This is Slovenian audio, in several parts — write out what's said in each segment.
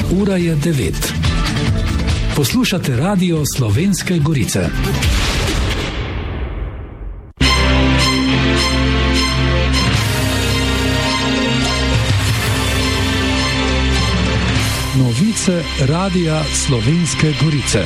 Ura je 9. Poslušate Radio Slovenske Gorice. Novice Radia Slovenske Gorice.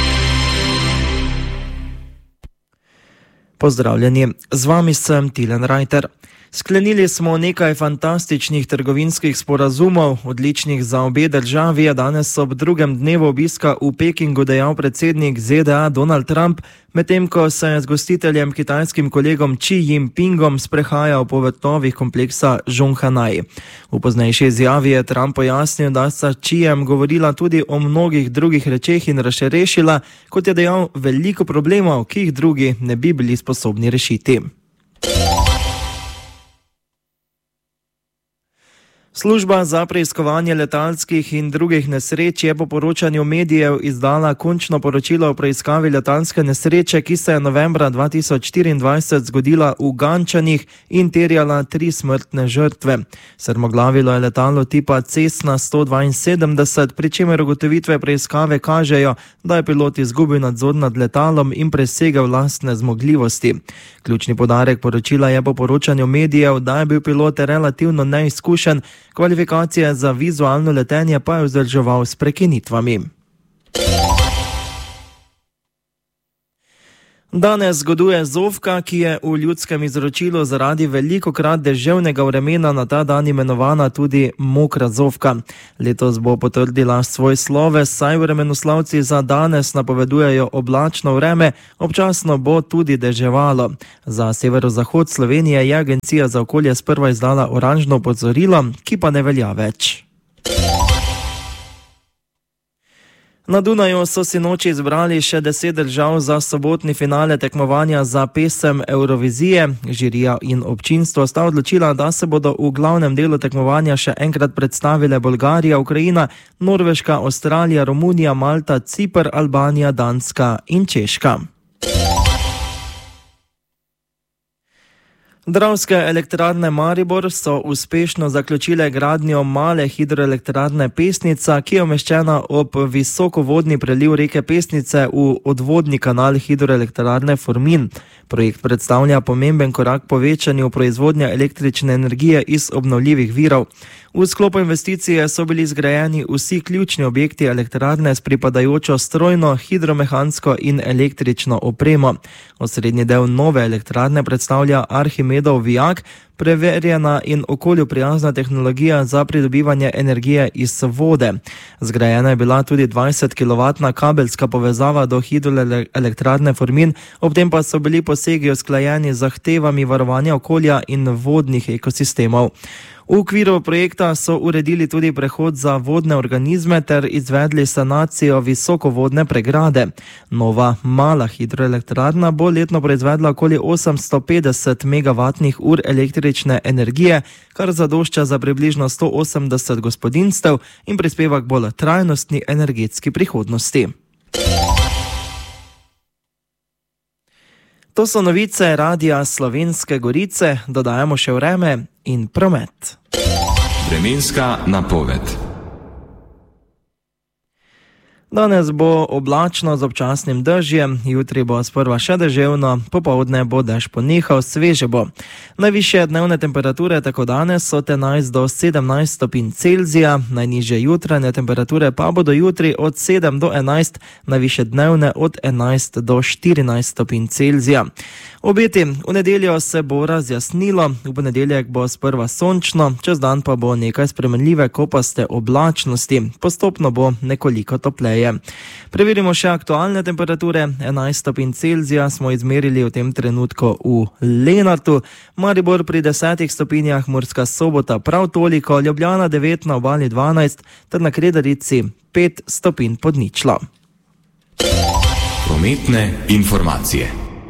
Pozdravljeni, z vami sem Tilen Rajter. Sklenili smo nekaj fantastičnih trgovinskih sporazumov, odličnih za obe državi, je danes ob drugem dnevu obiska v Pekingu dejal predsednik ZDA Donald Trump, medtem ko se je z gostiteljem kitajskim kolegom Xi Jinpingom sprehajal po vrtovih kompleksa Zhonghanai. V poznejši izjavi je Trump pojasnil, da sta Xijem govorila tudi o mnogih drugih rečeh in razrešila, kot je dejal, veliko problemov, ki jih drugi ne bi bili sposobni rešiti. Služba za preiskovanje letalskih in drugih nesreč je po poročanju medijev izdala končno poročilo o preiskavi letalske nesreče, ki se je novembra 2024 zgodila v Gančanih in terjala 3 smrtne žrtve. Strmoglavilo je letalo tipa Cessna 172, pri čemer ugotovitve preiskave kažejo, da je pilot izgubil nadzor nad letalom in presegel lastne zmogljivosti. Ključni poudarek poročila je po poročanju medijev, da je bil pilot relativno neizkušen, kvalifikacije za vizualno letenje pa je vzdrževal s prekinitvami. Danes zgoduje Zofka, ki je v ljudskem izročilu zaradi velikokrat deževnega vremena na ta dan imenovana tudi Mokra Zofka. Letos bo potrdila svoj sloves, saj vremenoslavci za danes napovedujejo oblačno vreme, občasno bo tudi deževalo. Za severozahod Slovenije je Agencija za okolje sprva izdala oranžno opozorilo, ki pa ne velja več. Na Dunaju so si noči izbrali še 10 držav za sobotni finale tekmovanja za pesem Eurovizije. Žirija in občinstvo sta odločila, da se bodo v glavnem delu tekmovanja še enkrat predstavile Bolgarija, Ukrajina, Norveška, Avstralija, Romunija, Malta, Ciper, Albanija, Danska in Češka. Dravske elektrarne Maribor so uspešno zaključile gradnjo male hidroelektrarne Pesnica, ki je umeščena ob visokovodni preliv reke Pesnice v odvodni kanal hidroelektrarne Formin. Projekt predstavlja pomemben korak povečanju proizvodnje električne energije iz obnovljivih virov. V sklopu investicije so bili zgrajeni vsi ključni objekti elektrarne s pripadajočo strojno, hidromehansko in električno opremo. Osrednji del nove elektrarne predstavlja Arhimedov vijak, preverjena in okolju prijazna tehnologija za pridobivanje energije iz vode. Zgrajena je bila tudi 20-kilovatna kabelska povezava do hidroelektrarne Formin, ob tem pa so bili posegi usklajeni z zahtevami varovanja okolja in vodnih ekosistemov. V okviru projekta so uredili tudi prehod za vodne organizme ter izvedli sanacijo visokovodne pregrade. Nova mala hidroelektrarna bo letno proizvedla okoli 850 megavatnih ur električne energije, kar zadošča za približno 180 gospodinjstev in prispeva k bolj trajnostni energetski prihodnosti. To so novice Radia Slovenske Gorice, dodajamo še vreme in promet. Vremenska napoved. Danes bo oblačno z občasnim dežjem, jutri bo sprva še deževno, popoldne bo dež ponehal, sveže bo. Najvišje dnevne temperature tako danes od 11 do 17 stopinj Celzija, najnižje jutranje temperature pa bodo jutri od 7 do 11, najvišje dnevne od 11 do 14 stopinj Celzija. Obeti, v nedeljo se bo razjasnilo, v ponedeljek bo sprva sončno, čez dan pa bo nekaj spremenljive kopaste oblačnosti, postopno bo nekoliko topleje. Preverimo še aktualne temperature. 11 stopinj Celzija smo izmerili v tem trenutku v Lenartu, Maribor pri 10 stopinjah, Murska Sobota prav toliko, Ljubljana 9, na Obali 12 ter na Kredarici 5 stopinj pod ničlo. Prometne informacije.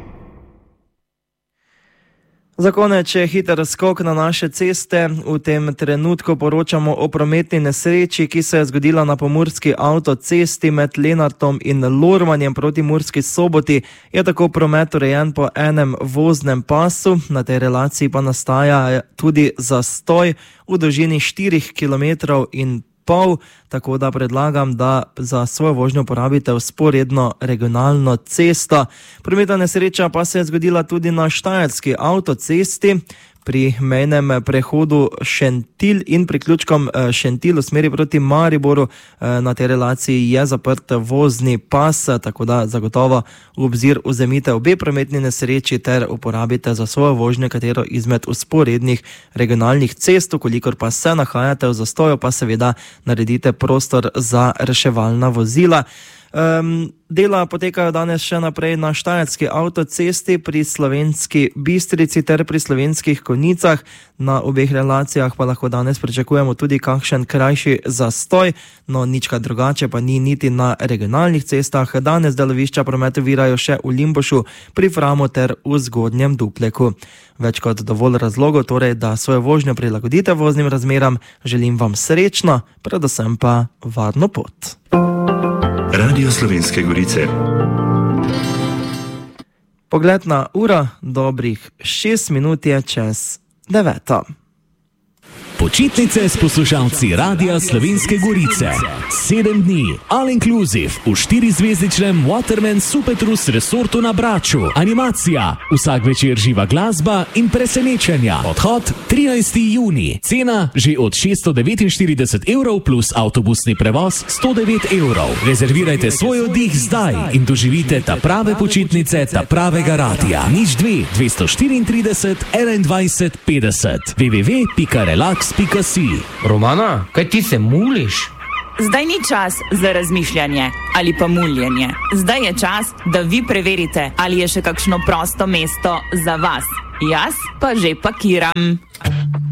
Za konec je hiter skok na naše ceste. V tem trenutku poročamo o prometni nesreči, ki se je zgodila na pomurski avtocesti med Lenartom in Lormanjem proti Murski Soboti. Je tako promet urejen po enem voznem pasu, na tej relaciji pa nastaja tudi zastoj v dolžini 4,5 km pol, tako da predlagam, da za svojo vožnjo porabite vzporedno regionalno cesto. Prometna nesreča pa se je zgodila tudi na štajerski avtocesti pri mejnem prehodu Šentilj in priključkom Šentilj v smeri proti Mariboru. Na tej relaciji je zaprt vozni pas, tako da zagotovo v obzir vzemite obe prometni nesreči ter uporabite za svojo vožnjo katero izmed vzporednih regionalnih cest. Kolikor pa se nahajate v zastoju, pa seveda naredite prostor za reševalna vozila. Dela potekajo danes še naprej na štajerski avtocesti pri Slovenski Bistrici ter pri Slovenskih Konjicah. Na obeh relacijah pa lahko danes pričakujemo tudi kakšen krajši zastoj, no ničkrat drugače pa ni niti na regionalnih cestah. Danes delovišča promet ovirajo še v Limbušu, pri Framu ter v Zgodnjem Dupleku. Več kot dovolj razlogov torej, da svojo vožnjo prilagodite voznim razmeram. Želim vam srečno, predvsem pa varno pot. Radio Slovenske Gorice. Pogled na uro, dobrih 6 minut je čez 9. Počitnice s poslušalci Radia Slovenske Gorice. 7 dni, all inclusive, v 4-zvezdičnem Waterman Supertrus resortu na Braču. Animacija, vsak večer živa glasba in presenečenja. Odhod 13. juni. Cena že od 649 evrov plus avtobusni prevoz 109 evrov. Rezervirajte svoj oddih zdaj in doživite ta prave počitnice, ta pravega radia. 02 234 21 50 www.relax.si. Romana, kaj ti se muliš? Zdaj ni čas za razmišljanje ali pa muljenje. Zdaj je čas, da vi preverite, ali je še kakšno prosto mesto za vas. Jaz pa že pakiram.